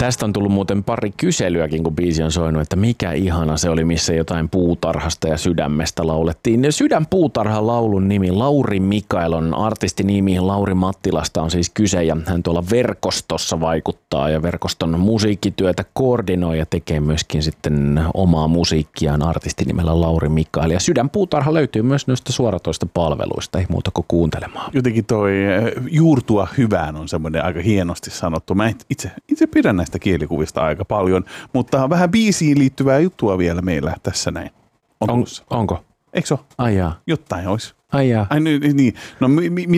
Tästä on tullut muuten pari kyselyäkin, kun biisi on soinut, että mikä ihana se oli, missä jotain puutarhasta ja sydämestä laulettiin. Sydän puutarha laulun nimi, Lauri Mikael on artistinimi, Lauri Mattilasta on siis kyse ja hän tuolla verkostossa vaikuttaa ja verkoston musiikkityötä koordinoi ja tekee myöskin sitten omaa musiikkiaan artistinimellä Lauri Mikael. Ja Sydän puutarha löytyy myös noista suoratoista palveluista, ei muuta kuin kuuntelemaan. Jotenkin toi juurtua hyvään on semmoinen aika hienosti sanottu. Mä itse pidän näistä kielikuvista aika paljon, mutta vähän biisiin liittyvää juttua vielä meillä tässä näin. Onko? Eikö se ole? Ai jaa. Jotain olisi. Ai jaa. Ai niin. No